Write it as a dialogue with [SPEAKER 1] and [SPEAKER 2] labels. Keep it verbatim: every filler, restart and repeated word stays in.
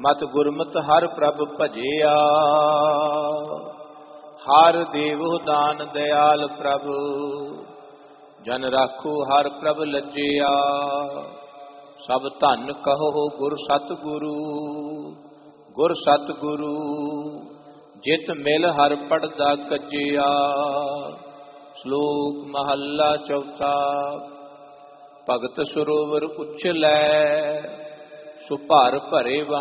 [SPEAKER 1] ਮਤ ਗੁਰਮਤਿ ਹਰਿ ਪ੍ਰਭ ਭਜਿਆ। ਹਰਿ ਦੇਵੋ ਦਾਨ ਦਿਆਲ ਪ੍ਰਭ, ਜਨ ਰਾਖੋ ਹਰਿ ਪ੍ਰਭ ਲੱਜਿਆ। ਸਭ ਧਨ ਕਹੋ ਗੁਰ ਸਤਿਗੁਰੂ, ਗੁਰ ਸਤਿਗੁਰੂ ਜਿਤ ਮਿਲ ਹਰਿ ਪੜਦਾ ਕੱਜਿਆ। ਸ਼ਲੋਕ ਮਹੱਲਾ ਚੌਥਾ। ਭਗਤ ਸਰੋਵਰ ਉਛਲੈ, ਸੋ ਭਰ ਭਰੇ